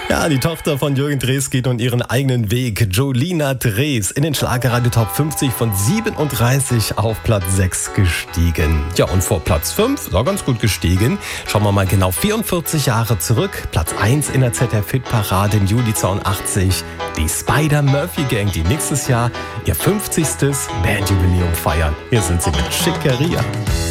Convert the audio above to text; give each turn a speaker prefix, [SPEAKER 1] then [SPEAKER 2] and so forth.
[SPEAKER 1] Ja, die Tochter von Jürgen Drees geht nun ihren eigenen Weg. Jolina Drees in den Schlagerradio Top 50 von 37 auf Platz 6 gestiegen. Ja, und vor Platz 5 ist auch ganz gut gestiegen. Schauen wir mal genau 44 Jahre zurück. Platz 1 in der ZDF-Hitparade im Juli 82. Die Spider-Murphy-Gang, die nächstes Jahr ihr 50. Bandjubiläum feiern. Hier sind sie mit Schickeria.